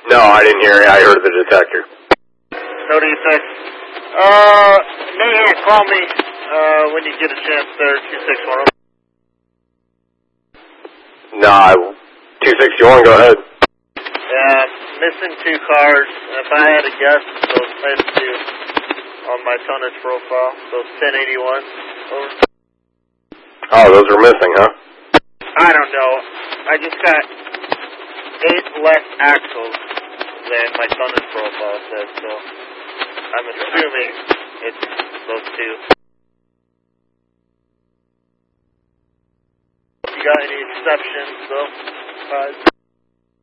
No, I didn't hear it. I heard the detector. No defect. Mayhem, call me when you get a chance there, 261. Nah, 261, go ahead. Yeah, missing 2 cars. If I had to guess, those missed 2 on my tonnage profile. Those 1081s. Over. Oh, those are missing, huh? I don't know. I just got 8 less axles than my tonnage profile says, so I'm assuming it's those 2. If you got any exceptions, though,